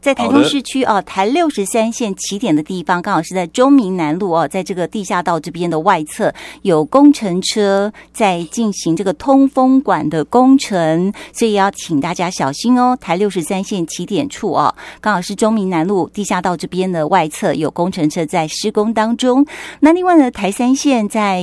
在台中市区台63线起点的地方，刚好是在中民南路在这个地下道这边的外侧，有工程车在进行这个通风管的工程，所以要请大家小心哦。台63线起点处刚好是中民南路地下道这边的外侧有工程车在施工当中。那另外呢，台3线在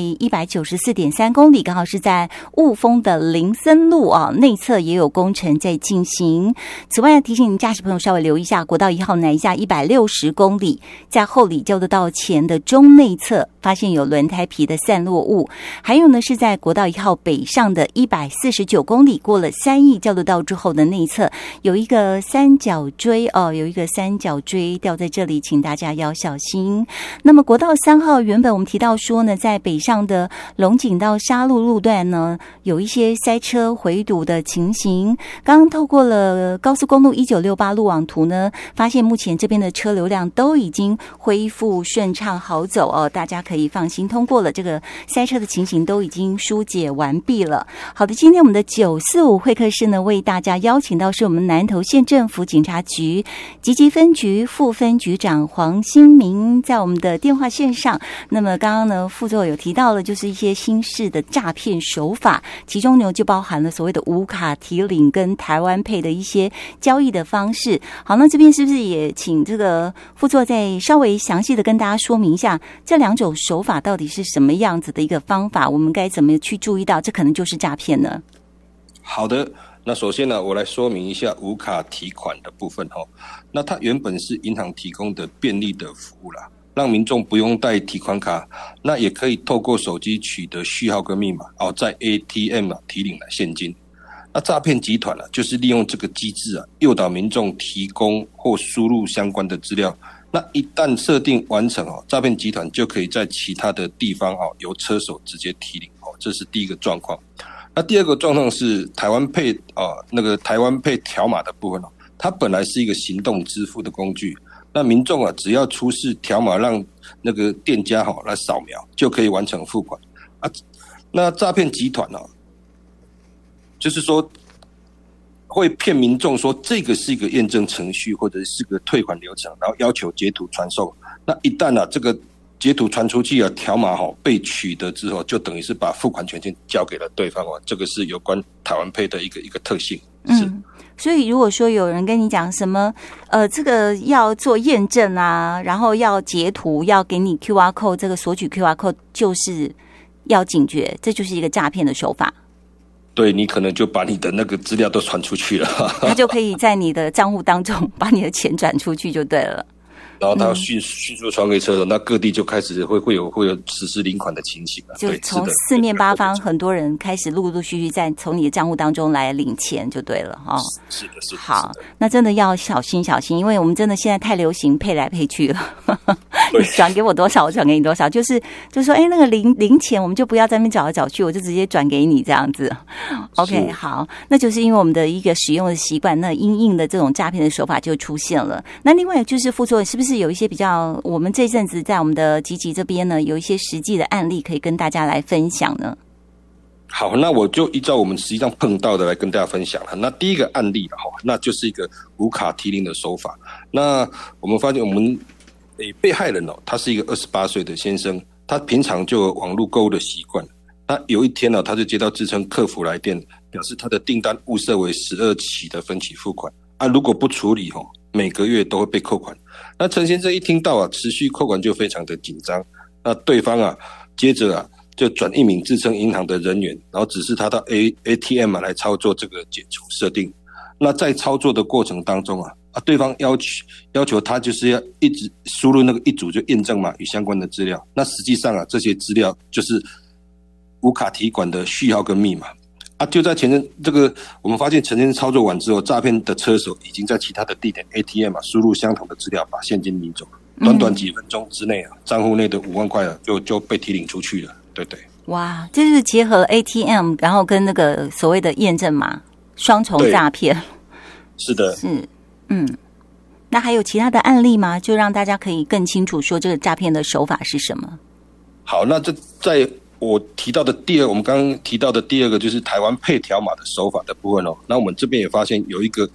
194.3公里，刚好是在雾峰的林森路内侧也有工程在进行。此外提醒您驾驶朋友稍微留意一下，国道1号南下160公里，在后里交流道前的中内侧发现有轮胎皮的散落物。还有呢，是在国道1号北上的149公里，过了3义交流道之后的内侧有一个三角锥掉在这里，请大家要小心。那么国道3号原本我们提到说呢，在北上的龙井到沙鹿路段呢，有一些塞车回堵的情形。刚刚透过了高速公路1968路网图呢，发现目前这边的车流量都已经恢复顺畅好走大家可以放心通过了，这个塞车的情形都已经疏解完毕了。好的，今天我们的945会客室呢，为大家邀请到是我们南投县政府警察局集集分局副分局长黄新明，在我们的电话线上。那么刚刚呢，副座有提到了就是一些新式的诈骗手法，其中呢就包含了所谓的无卡提领跟台湾配的一些交易的方式。好，那这边是不是也请这个副座再稍微详细的跟大家说明一下这两种手法到底是什么样子的一个方法，我们该怎么去注意到这可能就是诈骗呢？ 好的，那首先呢，我来说明一下无卡提款的部分那它原本是银行提供的便利的服务啦，让民众不用带提款卡，那也可以透过手机取得序号跟密码在 ATM 提领现金。那诈骗集团就是利用这个机制诱导民众提供或输入相关的资料。那一旦设定完成诈骗集团就可以在其他的地方由车手直接提领这是第一个状况。那第二个状况是台湾配台湾配条码的部分它本来是一个行动支付的工具，那民众只要出示条码让那个店家来扫描就可以完成付款那诈骗集团就是说会骗民众说这个是一个验证程序或者是个退款流程，然后要求截图传送。那一旦这个截图传出去条码被取得之后，就等于是把付款权限交给了对方这个是有关台湾配的一个特性。是。 所以如果说有人跟你讲什么这个要做验证然后要截图要给你 QR code， 这个索取 QR code 就是要警觉，这就是一个诈骗的手法。 对，你可能就把你的那个资料都传出去了他就可以在你的账户当中把你的钱转出去就对了， 然后他迅速传给车手，那各地就开始会有实施领款的情形就从四面八方很多人开始陆陆续续在从你的账户当中来领钱就对了是的。 好，那真的要小心，因为我们真的现在太流行配来配去了你转给我多少我转给你多少，就是说那个零钱我们就不要在那边找来找去，我就直接转给你这样子。 OK， 好，那就是因为我们的一个使用的习惯，那因应的这种诈骗的手法就出现了。那另外就是副座是不是有一些比较，我们这阵子在我们的集集这边呢有一些实际的案例可以跟大家来分享呢？ 好，那我就依照我们实际上碰到的来跟大家分享了。那第一个案例那就是一个无卡提领的手法。那我们发现我们被害人他是一个28岁的先生，他平常就有网络购物的习惯。那有一天他就接到自称客服来电，表示他的订单误设为12期的分期付款如果不处理每个月都会被扣款。那陈先生一听到持续扣款就非常的紧张。那对方接着就转一名自称银行的人员，然后指示他到 ATM 来操作这个解除设定。那在操作的过程当中对方要求他就是要一直输入那个一组就验证码与相关的资料。那实际上这些资料就是无卡提款的序号跟密码就在前阵这个我们发现陈先生操作完之后，诈骗的车手已经在其他的地点 ATM 输入相同的资料，把现金领走。短几分钟之内账户内的5万块就被提领出去了。对。 哇，这就是结合了 ATM 然后跟那个所谓的验证码双重诈骗。 是的。 是。那还有其他的案例吗？就让大家可以更清楚说这个诈骗的手法是什么。 好，那这在我提到的我们刚刚提到的第二个就是台湾配条码的手法的部分那我们这边也发现有一个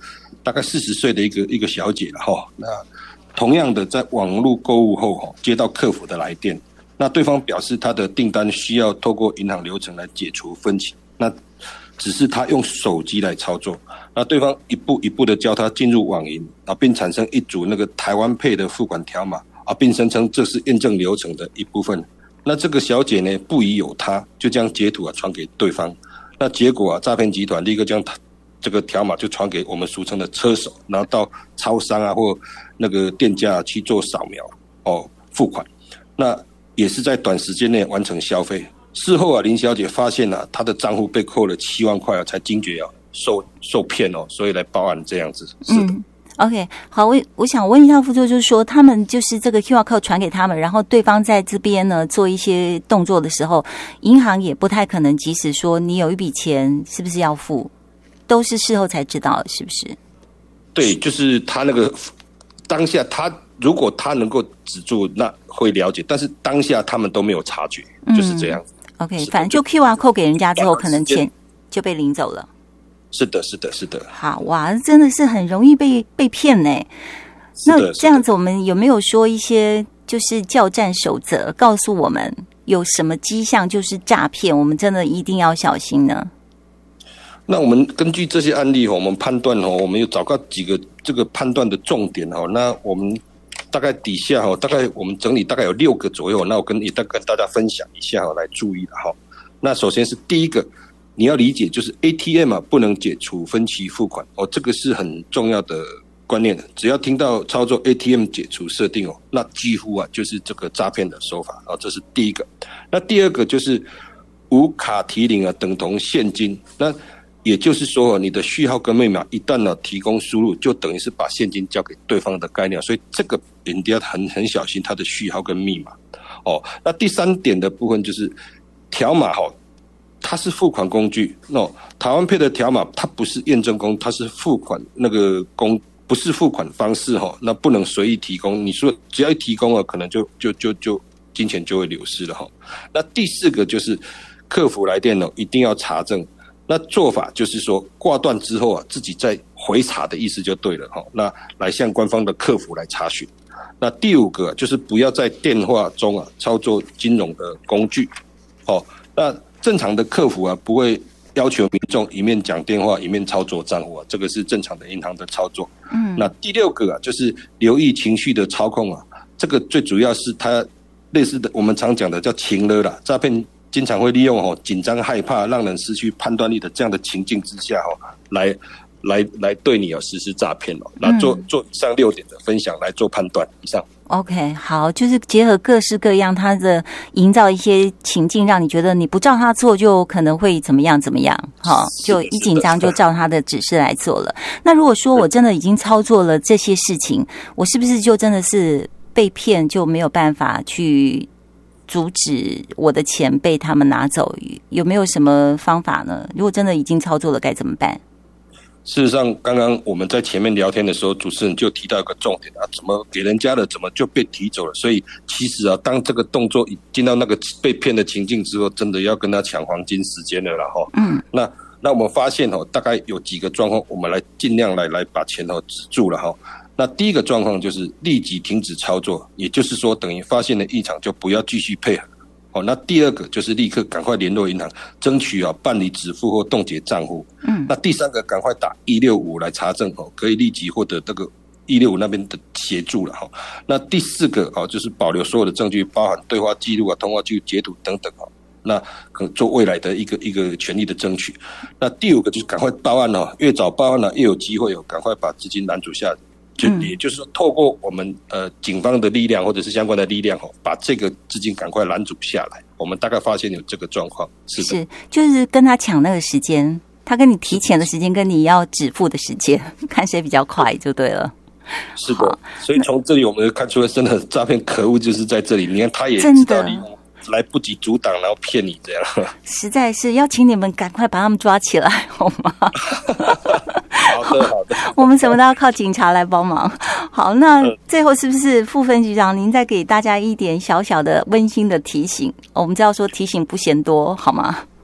大概40岁的一个小姐了哈。那同样的在网络购物后接到客服的来电，那对方表示他的订单需要透过银行流程来解除分期，那只是他用手机来操作，那对方一步一步的教他进入网银并产生一组那个台湾配的付款条码并声称这是验证流程的一部分。那这个小姐呢不疑有他，就将截图传给对方。那结果诈骗集团立刻将这个条码就传给我们俗称的车手，然后到超商或那个店家去做扫描付款，那也是在短时间内完成消费。事后林小姐发现她的账户被扣了7万块才惊觉受骗所以来报案这样子。是的。 OK， 好，我想问一下副座，就是说他们就是这个 QR code 传给他们，然后对方在这边呢做一些动作的时候，银行也不太可能即使说你有一笔钱是不是要付，都是事后才知道，是不是？ 对，就是他那个当下如果他能够止住，那会了解，但是当下他们都没有察觉，就是这样。 OK， 反正就 QR code 给人家之后，可能钱就被领走了。 是的，是的，是的。 好哇，真的是很容易被骗呢。那这样子，我们有没有说一些就是教战守则，告诉我们有什么迹象就是诈骗，我们真的一定要小心呢？ 那我们根据这些案例我们判断我们有找到几个这个判断的重点那我们大概底下大概我们整理大概有6个左右，那我跟大家分享一下来注意的那首先是第一个，你要理解就是 ATM 不能解除分期付款这个是很重要的观念。只要听到操作 ATM 解除设定那几乎就是这个诈骗的手法这是第一个。那第二个就是无卡提领等同现金，那也就是说你的序号跟密码一旦提供输入，就等于是把现金交给对方的概念，所以这个一定要很小心他的序号跟密码那第3点的部分就是条码它是付款工具台湾配的条码它不是验证工，它是付款那个不是付款方式那不能随意提供。你说只要一提供可能就金钱就会流失了那第4个就是客服来电一定要查证。那做法就是说挂断之后自己再回查的意思就对了那来向官方的客服来查询。那第5个就是不要在电话中操作金融的工具那正常的客服不会要求民众一面讲电话一面操作账户这个是正常的银行的操作。那第6个就是留意情绪的操控这个最主要是它类似的我们常讲的叫情勒啦，诈骗经常会利用紧张害怕让人失去判断力的这样的情境之下来对你实施诈骗那做以上6点的分享来做判断。以上 OK， 好，就是结合各式各样它的营造一些情境，让你觉得你不照他做就可能会怎么样就一紧张就照他的指示来做了。那如果说我真的已经操作了这些事情，我是不是就真的是被骗，就没有办法去阻止我的钱被他们拿走？有没有什么方法呢？如果真的已经操作了该怎么办？ 事实上刚刚我们在前面聊天的时候，主持人就提到一个重点怎么给人家了怎么就被提走了。所以其实当这个动作进到那个被骗的情境之后，真的要跟他抢黄金时间了那我们发现大概有几个状况，我们来尽量来把钱止住了那第一个状况就是立即停止操作，也就是说等于发现了异常就不要继续配合那第2个就是立刻赶快联络银行，争取办理止付或冻结账户。那第3个赶快打165来查证可以立即获得这个165那边的协助了那第4个就是保留所有的证据，包含对话记录通话记录截图等等那可能做未来的一个权利的争取。那第5个就是赶快报案越早报案越有机会赶快把资金拦阻下来。也就是说透过我们警方的力量或者是相关的力量把这个资金赶快拦阻下来。我们大概发现有这个状况。是就是跟他抢那个时间，他跟你提钱的时间跟你要止付的时间，看谁比较快就对了。 是的，所以从这里我们看出来真的诈骗可恶就是在这里。你看他也知道利用来不及阻挡，然后骗你这样。 实在是要请你们赶快把他们抓起来好吗？ 好的我们什么都要靠警察来帮忙。好，那最后是不是副分局长您再给大家一点小小的温馨的提醒？我们知道说提醒不嫌多好吗？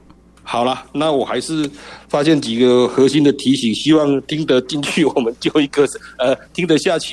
好了，那我还是发现几个核心的提醒，希望听得进去，我们就一个听得下去。